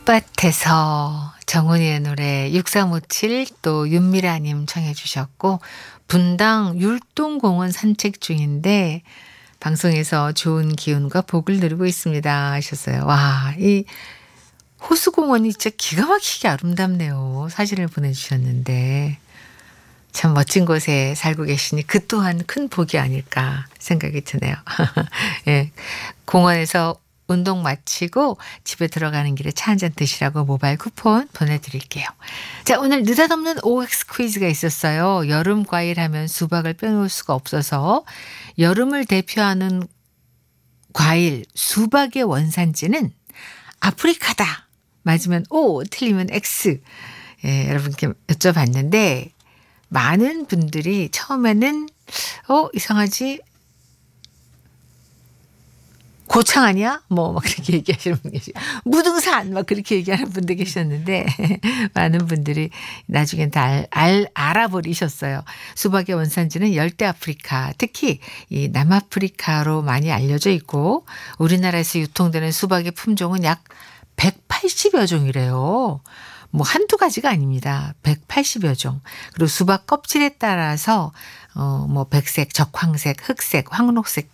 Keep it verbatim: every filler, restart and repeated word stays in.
꽃밭에서 정은이의 노래 육삼오칠 또 윤미라님 청해 주셨고 분당 율동공원 산책 중인데 방송에서 좋은 기운과 복을 누리고 있습니다 하셨어요. 와, 이 호수공원이 진짜 기가 막히게 아름답네요. 사진을 보내주셨는데 참 멋진 곳에 살고 계시니 그 또한 큰 복이 아닐까 생각이 드네요. 예, 공원에서 운동 마치고 집에 들어가는 길에 차 한잔 드시라고 모바일 쿠폰 보내드릴게요. 자, 오늘 느닷없는 오엑스 퀴즈가 있었어요. 여름 과일 하면 수박을 빼놓을 수가 없어서 여름을 대표하는 과일 수박의 원산지는 아프리카다. 맞으면 O, 틀리면 X. 예, 여러분께 여쭤봤는데 많은 분들이 처음에는 어 이상하지? 고창 아니야? 뭐, 막 그렇게 얘기하시는 분 계시고, 무등산! 막 그렇게 얘기하는 분도 계셨는데, 많은 분들이 나중엔 다 알, 알, 알아버리셨어요. 수박의 원산지는 열대 아프리카, 특히 이 남아프리카로 많이 알려져 있고, 우리나라에서 유통되는 수박의 품종은 약 백팔십여 종이래요. 뭐 한두 가지가 아닙니다. 백팔십여 종. 그리고 수박 껍질에 따라서 어 뭐 백색, 적황색, 흑색, 황록색